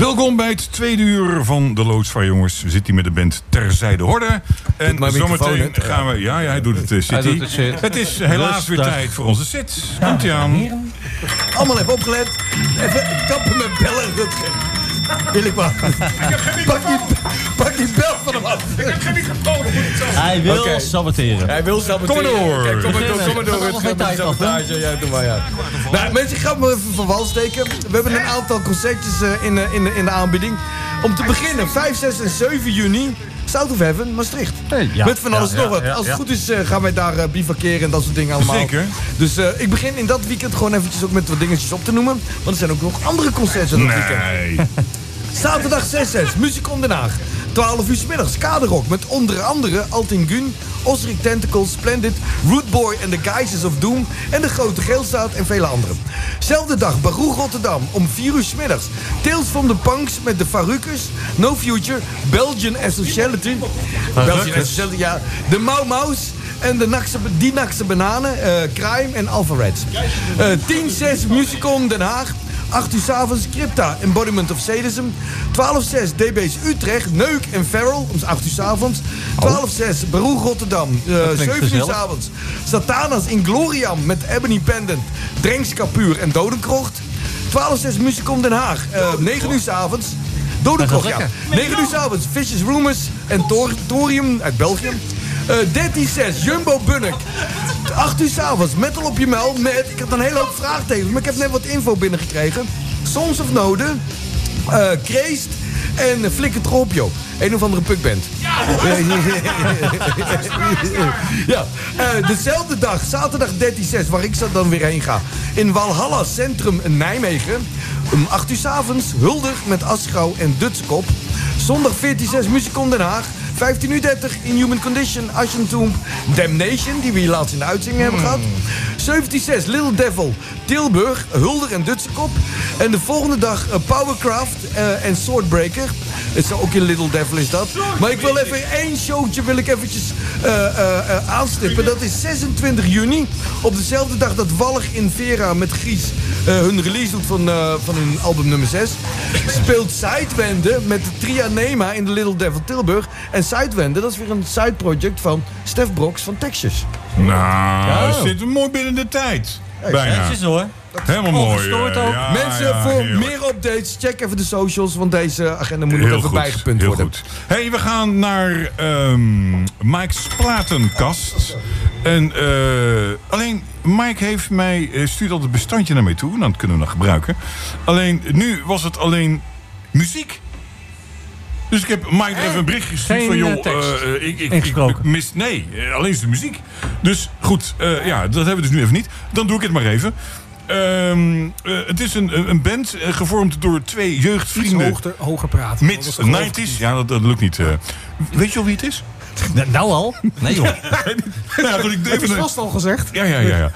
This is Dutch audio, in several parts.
Welkom bij het tweede uur van de Loodsvaar, jongens. We zitten hier met de band Terzijde Horde. En zometeen gaan we... Ja, hij doet het, City. Het is helaas weer tijd voor onze sit. Komt-ie aan. Allemaal even opgelet. Even kappen met bellen, Rutger. Wil ik wel. Pak die bel van hem af. Ik heb geen microfoon. Hij wil saboteren. Hij wil saboteren. Kom maar door. Kijk, kom maar door, Rutger. Met sabotage. Ja, doe maar, ja. Nou, mensen, ik ga me even van wal steken. We hebben een aantal concertjes in de aanbieding. Om te beginnen, 5, 6 en 7 juni... South of Heaven, Maastricht. Ja. Met van alles nog wat. Als het goed is, gaan wij daar bivakeren en dat soort dingen allemaal. Zeker. Dus ik begin in dat weekend gewoon eventjes ook met wat dingetjes op te noemen. Want er zijn ook nog andere concerten dat weekend. Nee. Zaterdag 6-6, Musicon Den Haag. 12 uur 's middags, Kaderrock met onder andere Altin Gun, Osric Tentacles, Splendid, Rootboy en The Geisers of Doom en De Grote Geelstaat en vele anderen. Zelfde dag, Baruch Rotterdam, om 4 uur 's middags. Tales from the Punks met de Farukus, No Future, Belgian Associality, ja, de Mau Maus en de Nakse Bananen, Crime en Alpha Reds. 10-6, Musicon Den Haag. 8 uur 's avonds, Crypta, Embodiment of Sadism. 12-6, DB's Utrecht, Neuk en Feral, om 8 uur 's avonds. 12-6, Baruch Rotterdam, 7 uur 's avonds. Satanas in Gloriam met Ebony Pendant, Drenks Kapuur en Dodenkrocht. 12-6, Musicon Den Haag, 9 uur 's avonds. Dodenkrocht, ja. 9 uur 's avonds, Vicious Rumors en Thorium uit België. 13-6, Jumbo Bunnik. 8 uur 's avonds, Metal op je mel met... Ik had een hele hoop vraagtekens, maar ik heb net wat info binnengekregen. Sons of Noden, Kreest en Flikker Tropio. Een of andere punkband. Ja, dezelfde dag, zaterdag 13-6, waar ik dan weer heen ga. In Walhalla Centrum in Nijmegen. Om 8 uur 's avonds, Hulder met Aschrouw en Dutskop. Zondag 14-6, Musicon Den Haag. 15:30 in Human Condition, Ashen Tomb, Damnation, die we hier laatst in de uitzending hebben gehad. 17:06, Little Devil, Tilburg, Hulder en Dutsekop. En de volgende dag Powercraft en Swordbreaker. Het is ook in Little Devil is dat. Maar ik wil even één showtje eventjes aanstippen. Dat is 26 juni. Op dezelfde dag dat Wallig in Vera met Gries hun release doet van hun album nummer 6. Speelt Sidewende met de Trianema in de Little Devil Tilburg. En Sidewende, dat is weer een side project van Stef Brox van Texas. Nou, dat zit mooi binnen de tijd. Bijna. Netjes hoor. Helemaal mooi. Ja, mensen, voor meer updates, check even de socials. Want deze agenda moet nog even bijgepunt heel worden. Goed. Hey, we gaan naar Mike's platenkast. En alleen, Mike stuurt al het bestandje naar mij toe. Nou, dat kunnen we nog gebruiken. Alleen, nu was het alleen muziek. Dus ik heb Mike er even een bericht gestuurd van... joh, ik mis... Nee, alleen is de muziek. Dus goed, dat hebben we dus nu even niet. Dan doe ik het maar even. Het is een band gevormd door 2 jeugdvrienden. Hoger praten. Mid-90s. Ja, dat lukt niet. Weet je al wie het is? Nou al? Nee joh. Het is vast al gezegd. Ja.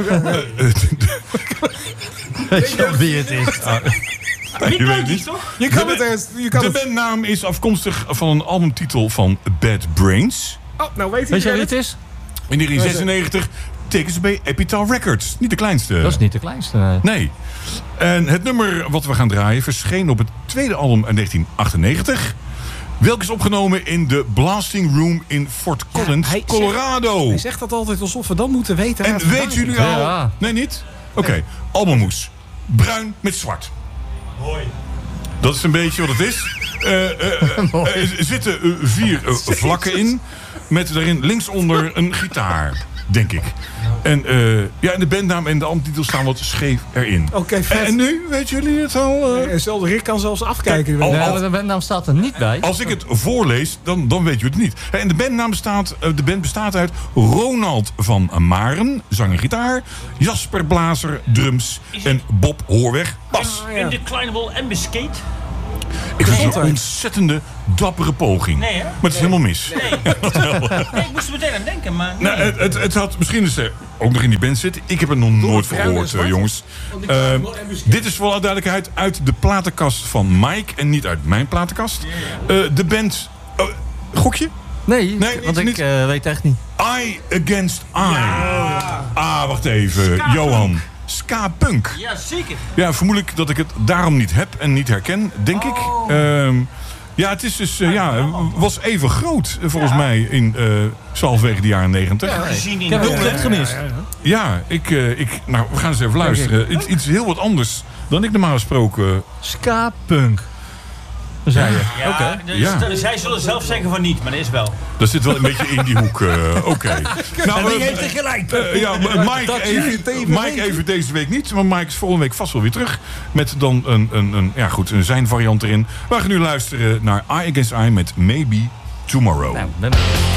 Weet je wie het is? Je weet het niet. Je kan de bandnaam is afkomstig van een albumtitel van Bad Brains. Oh, nou weet je wie het is? In 1996 tekenen ze bij Epital Records. Niet de kleinste. Dat is niet de kleinste. Nee. En het nummer wat we gaan draaien verscheen op het tweede album in 1998. Welk is opgenomen in de Blasting Room in Fort Collins, Colorado. Hij zegt dat altijd alsof we dan moeten weten. En weten jullie al? Ja. Nee, niet? Oké. Albummoes. Bruin met zwart. Mooi. Dat is een beetje wat het is. Er zitten 4 vlakken in. Met daarin linksonder een gitaar. Denk ik. En de bandnaam en de albumtitel staan wat scheef erin. Oké, vet. En nu, weten jullie het al? Zelfs Rick kan zelfs afkijken. De bandnaam staat er niet bij. Als ik het voorlees, dan weet je het niet. En de band bestaat uit Ronald van Maren, zang en gitaar. Jasper Blazer, drums. En Bob Hoorweg, bas. Indeclinable Ambuscade. Ik vind het een ontzettende dappere poging. Nee, hè? Maar het is helemaal mis. Nee. Ik moest er meteen aan denken, maar... Nee. Nou, het had misschien eens ook nog in die band zitten. Ik heb het nog nooit gehoord, jongens. Dit is voor alle duidelijkheid uit de platenkast van Mike en niet uit mijn platenkast. De band... gokje? Nee, want ik weet echt niet. Eye Against Eye. Ah, wacht even. Johan. ska-punk. Ja, zeker. Ja, vermoedelijk dat ik het daarom niet heb en niet herken, denk ik. Ja, het is dus, was even groot volgens mij in halverwege de jaren 90. Ja, gezien Ik heb in het clip gemist. Ja, nou, we gaan eens even luisteren. Iets heel wat anders dan ik normaal gesproken. Ska-punk. Zei je. Ja, Oké. dus Ja. zij zullen zelf zeggen van niet, maar dat is wel. Dat zit wel een beetje in die hoek. Oké. Nou, Wie heeft er gelijk? Mike even deze week niet. Maar Mike is volgende week vast wel weer terug. Met dan een zijn variant erin. We gaan nu luisteren naar Eye Against Eye met Maybe Tomorrow. Nou,